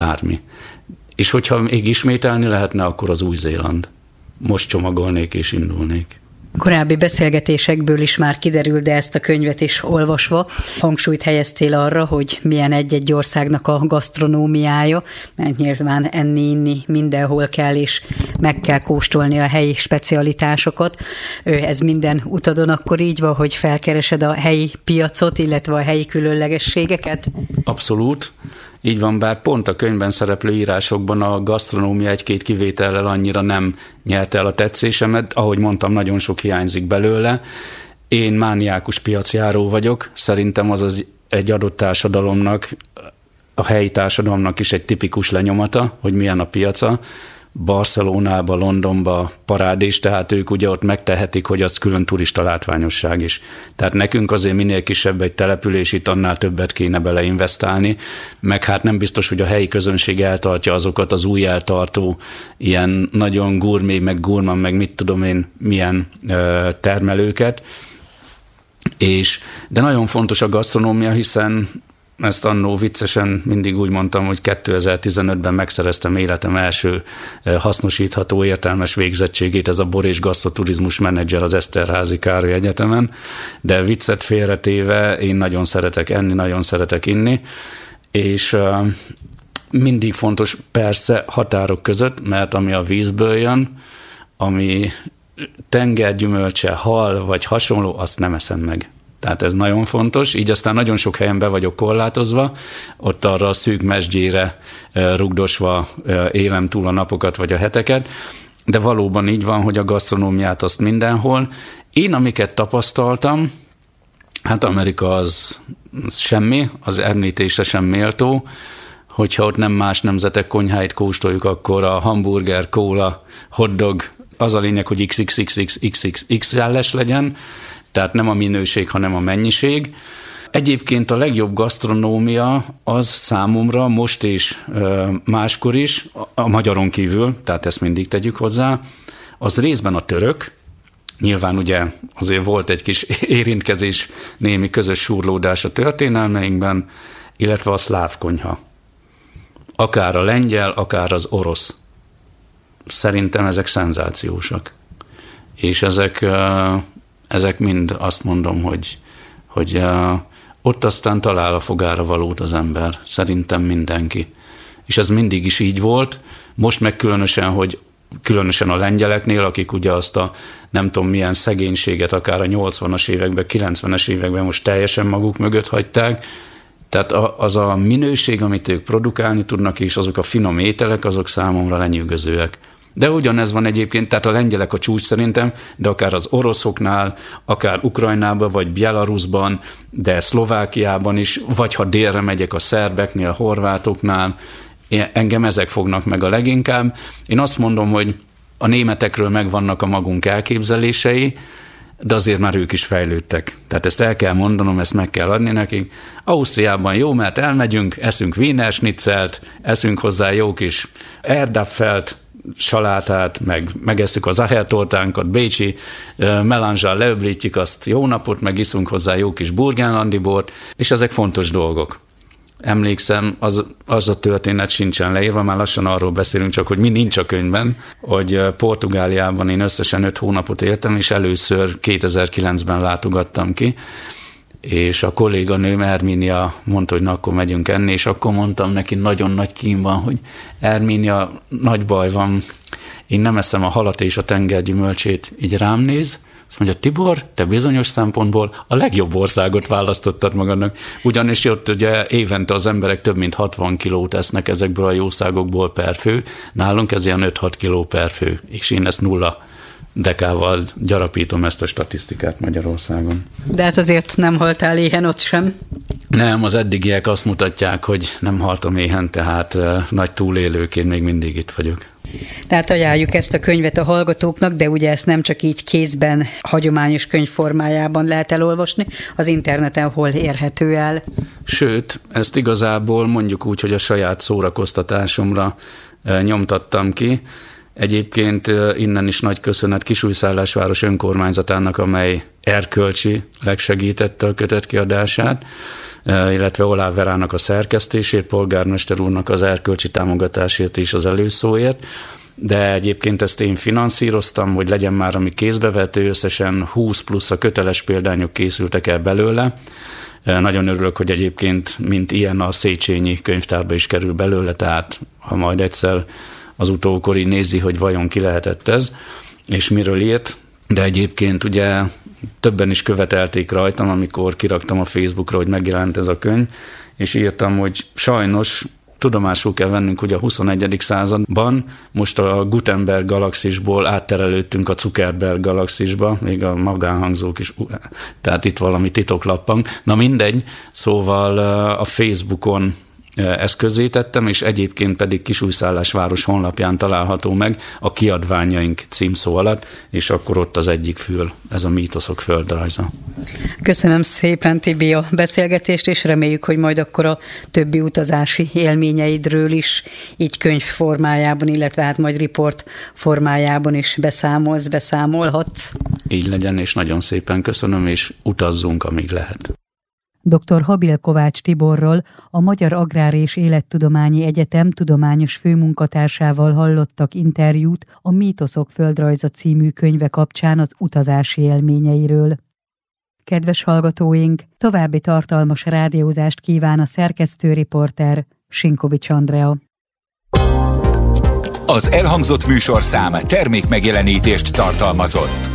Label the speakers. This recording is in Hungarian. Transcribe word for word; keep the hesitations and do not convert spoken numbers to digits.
Speaker 1: bármi. És hogyha még ismételni lehetne, akkor az Új-Zéland. Most csomagolnék és indulnék.
Speaker 2: Korábbi beszélgetésekből is már kiderül, de ezt a könyvet is olvasva hangsúlyt helyeztél arra, hogy milyen egy-egy országnak a gasztronómiája, mert nyilván enni-inni mindenhol kell, és meg kell kóstolni a helyi specialitásokat. Ez minden utadon akkor így van, hogy felkeresed a helyi piacot, illetve a helyi különlegességeket?
Speaker 1: Abszolút. Így van, bár pont a könyvben szereplő írásokban a gasztronómia egy-két kivétellel annyira nem nyerte el a tetszésemet, ahogy mondtam, nagyon sok hiányzik belőle. Én mániákus piacjáró vagyok, szerintem az, az egy adott társadalomnak, a helyi társadalomnak is egy tipikus lenyomata, hogy milyen a piaca. Barcelonába, Londonba parádés, tehát ők ugye ott megtehetik, hogy az külön turista látványosság is. Tehát nekünk azért minél kisebb egy település, itt annál többet kéne beleinvestálni, meg hát nem biztos, hogy a helyi közönség eltartja azokat az új eltartó, ilyen nagyon gurmé, meg gurman, meg mit tudom én, milyen ö, termelőket. És, de nagyon fontos a gasztronómia, hiszen ezt annó viccesen mindig úgy mondtam, hogy kétezer-tizenötben megszereztem életem első hasznosítható értelmes végzettségét, ez a bor- és gasztroturizmus menedzser az Eszterházy Károly Egyetemen, de viccet félretéve én nagyon szeretek enni, nagyon szeretek inni, és mindig fontos persze határok között, mert ami a vízből jön, ami tengergyümölcse, hal vagy hasonló, azt nem eszem meg. Tehát ez nagyon fontos, így aztán nagyon sok helyen be vagyok korlátozva, ott arra a szűk mesdjére rugdosva élem túl a napokat vagy a heteket, de valóban így van, hogy a gasztronómiát azt mindenhol. Én, amiket tapasztaltam, hát Amerika az, az semmi, az említésre sem méltó, hogyha ott nem más nemzetek konyháit kóstoljuk, akkor a hamburger, kóla, hotdog, az a lényeg, hogy iksz iksz iksz iksz iksz iksz iksz el-es legyen, tehát nem a minőség, hanem a mennyiség. Egyébként a legjobb gasztronómia az számomra most és máskor is, a magyaron kívül, tehát ezt mindig tegyük hozzá, az részben a török, nyilván ugye azért volt egy kis érintkezés, némi közös súrlódás a történelmeinkben, illetve a szláv konyha. Akár a lengyel, akár az orosz. Szerintem ezek szenzációsak. És ezek... Ezek mind azt mondom, hogy, hogy uh, ott aztán talál a fogára valót az ember. Szerintem mindenki. És ez mindig is így volt. Most meg különösen, hogy különösen a lengyeleknél, akik ugye azt a nem tudom milyen szegénységet akár a nyolcvanas években, kilencvenes években most teljesen maguk mögött hagyták. Tehát az a minőség, amit ők produkálni tudnak, és azok a finom ételek, azok számomra lenyűgözőek. De ugyanez van egyébként, tehát a lengyelek a csúcs szerintem, de akár az oroszoknál, akár Ukrajnában, vagy Belarusban, de Szlovákiában is, vagy ha délre megyek a szerbeknél, horvátoknál, engem ezek fognak meg a leginkább. Én azt mondom, hogy a németekről megvannak a magunk elképzelései, de azért már ők is fejlődtek. Tehát ezt el kell mondanom, ezt meg kell adni nekik. Ausztriában jó, mert elmegyünk, eszünk Wiener Schnitzelt, eszünk hozzá jó kis Erdapfelt, salátát, meg megesszük az ahertortánkat, bécsi melanzsal leöblítjük azt jó napot, meg iszunk hozzá jó kis burgenlandi bort, és ezek fontos dolgok. Emlékszem, az, az a történet sincsen leírva, már lassan arról beszélünk, csak hogy mi nincs a könyvben, hogy Portugáliában én összesen öt hónapot éltem, és először kétezer-kilencben látogattam ki, és a kolléganőm Ermínia mondta, hogy na, akkor megyünk enni, és akkor mondtam neki, nagyon nagy kín van, hogy Ermínia, nagy baj van, én nem eszem a halat és a tengergyümölcsét, így rám néz, azt mondja, Tibor, te bizonyos szempontból a legjobb országot választottad magadnak, ugyanis ott ugye évente az emberek több mint hatvan kilót esznek ezekből a jószágokból per fő, nálunk ez ilyen öt-hat kiló per fő, és én ezt nulla dekával gyarapítom ezt a statisztikát Magyarországon.
Speaker 2: De hát azért nem haltál éhen ott sem?
Speaker 1: Nem, az eddigiek azt mutatják, hogy nem haltam éhen, tehát uh, nagy túlélőként még mindig itt vagyok.
Speaker 2: Tehát ajánljuk ezt a könyvet a hallgatóknak, de ugye ezt nem csak így kézben, hagyományos könyv formájában lehet elolvasni, az interneten hol érhető el? Sőt,
Speaker 1: ezt igazából mondjuk úgy, hogy a saját szórakoztatásomra uh, nyomtattam ki. Egyébként innen is nagy köszönet Kisújszállásváros önkormányzatának, amely erkölcsi legsegítette a kötet kiadását, illetve Oláv Verának a szerkesztésért, polgármester úrnak az erkölcsi támogatásért és az előszóért, de egyébként ezt én finanszíroztam, hogy legyen már ami kézbevető, összesen húsz plusz a köteles példányok készültek el belőle. Nagyon örülök, hogy egyébként mint ilyen a Széchenyi könyvtárba is kerül belőle, tehát ha majd egyszer az utókori nézi, hogy vajon ki lehetett ez, és miről írt, de egyébként ugye többen is követelték rajtam, amikor kiraktam a Facebookra, hogy megjelent ez a könyv, és írtam, hogy sajnos tudomásul kell vennünk, hogy a huszonegyedik században most a Gutenberg galaxisból átterelődtünk a Zuckerberg galaxisba, még a magánhangzók is, tehát itt valami titoklappang. Na mindegy, szóval a Facebookon ezt közzétettem, és egyébként pedig Kisújszállásváros honlapján található meg a kiadványaink címszó alatt, és akkor ott az egyik fül, ez a mítoszok földrajza.
Speaker 2: Köszönöm szépen, Tibi, a beszélgetést, és reméljük, hogy majd akkor a többi utazási élményeidről is így könyv formájában, illetve hát majd riport formájában is beszámolsz, beszámolhatsz.
Speaker 1: Így legyen, és nagyon szépen köszönöm, és utazzunk, amíg lehet.
Speaker 2: doktor Habil Kovács Tiborról, a Magyar Agrár és Élettudományi Egyetem tudományos főmunkatársával hallottak interjút a Mítoszok földrajza című könyve kapcsán az utazási élményeiről. Kedves hallgatóink, további tartalmas rádiózást kíván a szerkesztő riporter Sinkovics Andrea.
Speaker 3: Az elhangzott műsorszám termékmegjelenítést tartalmazott.